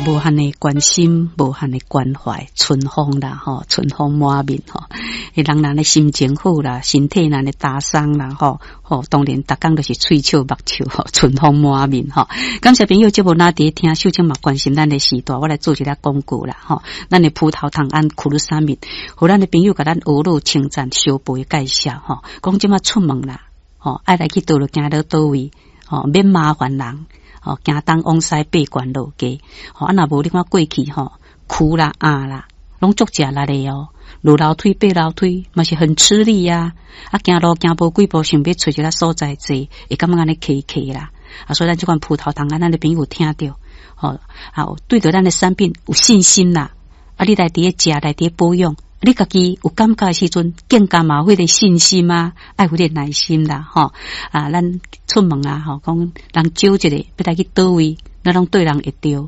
无限的关心，无限的关怀，春风啦吼，春风满面吼，人人的心情好啦，身体人的打伤啦吼，当然逐工都是喙笑目笑吼，春风满面吼。感谢朋友节目那伫听秀清嘛关心咱的时代，我来做一下广告啦吼。咱的葡萄糖胺苦鲁沙米，互咱的朋友甲咱学路称赞小辈介绍吼，讲即马出门啦吼，爱来去倒落行到倒位吼，免麻烦人。行东往西八关路街，若无你看过去苦啦啦，拢足食力的哦。路楼梯爬楼梯，嘛是很吃力呀。行路行无几步，想要找一个所在坐，会感觉安尼客啦。所以咱这款葡萄糖胺，咱的朋友听到，对着咱的产品有信心啦。你来伫食，来伫保养。你家己有感觉的时阵，更加嘛有迄个信心啊，爱有点耐心啦，咱出门啊，讲人招一个，要来去倒位，咱拢对人会着，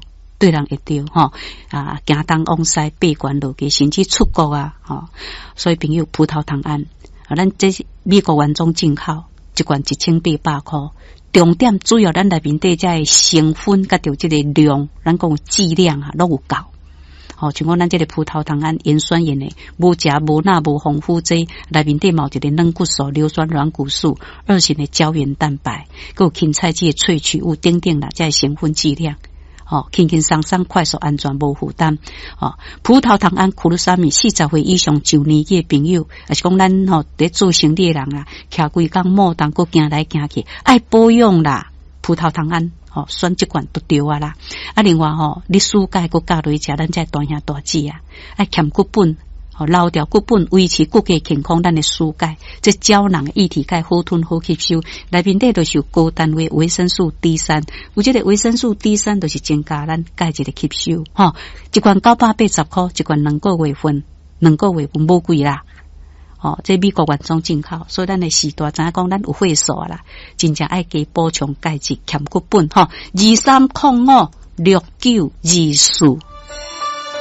行东往西八关路嘅，甚至出国啊，所以朋友葡萄糖胺，咱这是美国原装进口，一罐1800块，重点主要咱内面底遮嘅成分甲着这个量，咱讲质量啊，拢有够。像讲咱这个葡萄糖胺盐酸盐的，无食无钠无丰富剂，内面底有一个软骨素、硫酸软骨素、2型的胶原蛋白，还有芹菜籽的萃取物等等啦，这成分剂量，轻轻松松、快速、安全、无负担。葡萄糖胺苦鲁沙米40岁以上就年纪的朋友，也是讲咱伫做生意的人啊，徛规工莫当佫行来行去，爱保养啦，葡萄糖胺。选这款都对啊啦，另外你暑假佫加落去食咱这大兄大姐啊，爱欠骨本，留掉骨本，维持骨骼健康，咱的暑假这胶囊液体钙好吞好吸收，内面底都是有高单位维生素 D3， 有这个维生素 D3就是增加咱钙质的吸收，一罐980块，一罐2个月份无贵啦。这美国原装进口，所以咱的时代知影讲咱有岁数啦，真正爱加补充钙质，欠骨本23056924。